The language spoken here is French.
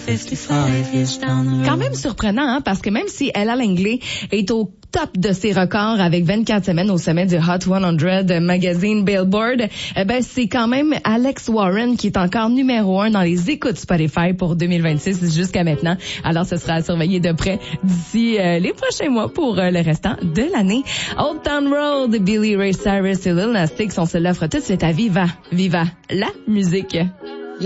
Quand même surprenant, hein, parce que même si Ella Langley est au top de ses records avec 24 semaines au sommet du Hot 100 magazine Billboard, c'est quand même Alex Warren qui est encore numéro 1 dans les écoutes Spotify pour 2026 jusqu'à maintenant. Alors, ce sera à surveiller de près d'ici les prochains mois pour le restant de l'année. Old Town Road, Billy Ray Cyrus et Lil Nas X, on se l'offre tout de suite à Viva. Viva la musique!